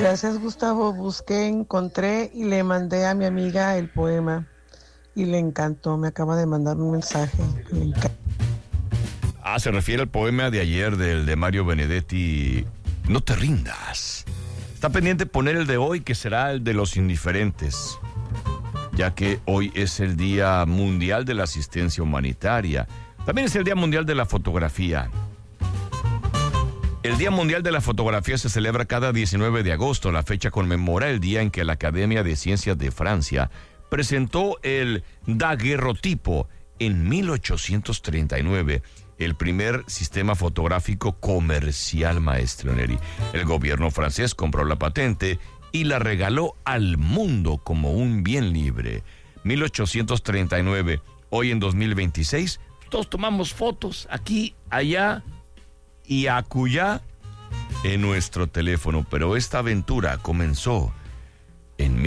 Gracias, Gustavo. Busqué, encontré y le mandé a mi amiga el poema. Y le encantó. Me acaba de mandar un mensaje. Le encantó. Se refiere al poema de ayer de Mario Benedetti. No te rindas. Está pendiente poner el de hoy, que será el de los indiferentes, ya que hoy es el Día Mundial de la Asistencia Humanitaria. También es el Día Mundial de la Fotografía. El Día Mundial de la Fotografía se celebra cada 19 de agosto. La fecha conmemora el día en que la Academia de Ciencias de Francia presentó el daguerrotipo en 1839, el primer sistema fotográfico comercial, maestro Neri. El gobierno francés compró la patente y la regaló al mundo como un bien libre. 1839, hoy en 2026, todos tomamos fotos aquí, allá y acullá en nuestro teléfono, pero esta aventura comenzó en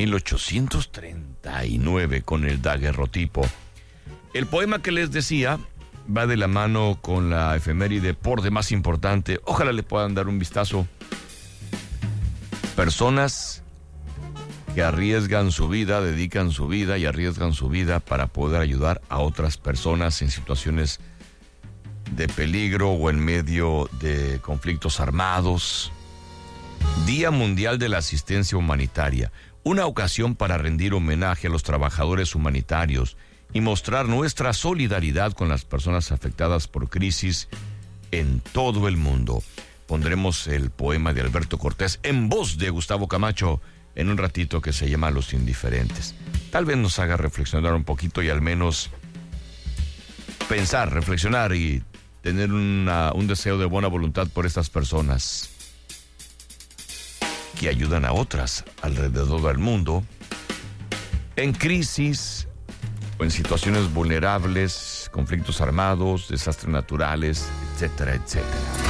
1839 con el daguerrotipo. El poema que les decía va de la mano con la efeméride por demás importante. Ojalá le puedan dar un vistazo. Personas que arriesgan su vida, dedican su vida y arriesgan su vida para poder ayudar a otras personas en situaciones de peligro o en medio de conflictos armados. Día Mundial de la Asistencia Humanitaria, una ocasión para rendir homenaje a los trabajadores humanitarios y mostrar nuestra solidaridad con las personas afectadas por crisis en todo el mundo. Pondremos el poema de Alberto Cortés en voz de Gustavo Camacho en un ratito, que se llama Los Indiferentes. Tal vez nos haga reflexionar un poquito y al menos pensar, reflexionar y tener un deseo de buena voluntad por estas personas que ayudan a otras alrededor del mundo en crisis o en situaciones vulnerables, conflictos armados, desastres naturales, etcétera, etcétera.